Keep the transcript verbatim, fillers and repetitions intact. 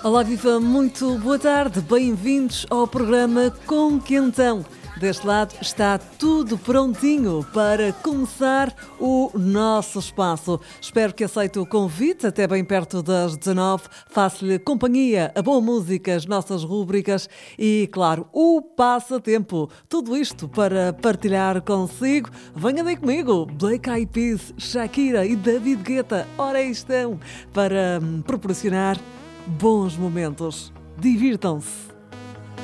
Olá, viva, muito boa tarde, bem-vindos ao programa Com Quentão. Deste lado está tudo prontinho para começar o nosso espaço. Espero que aceite o convite, até bem perto das dezanove. Faço-lhe companhia, a boa música, as nossas rúbricas e, claro, o passatempo. Tudo isto para partilhar consigo. Venha daí comigo, Black Eyed Peas, Shakira e David Guetta. Ora aí estão para hum, proporcionar bons momentos. Divirtam-se.